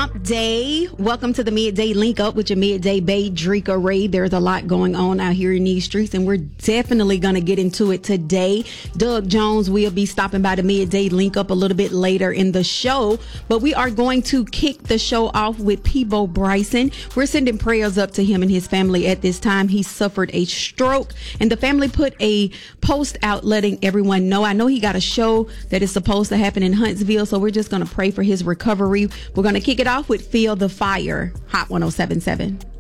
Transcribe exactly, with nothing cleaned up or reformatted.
Hump Day. Welcome to the Midday Link Up with your Midday Bae, Drika Ray. There's a lot going on out here in these streets, and we're definitely going to get into it today. Doug Jones will be stopping by the Midday Link Up a little bit later in the show, but we are going to kick the show off with Peabo Bryson. We're sending prayers up to him and his family at this time. He suffered a stroke, and the family put a post out letting everyone know. I know he got a show that is supposed to happen in Huntsville, so we're just going to pray for his recovery. We're going to kick it off with Feel the Fire, Hot one oh seven point seven.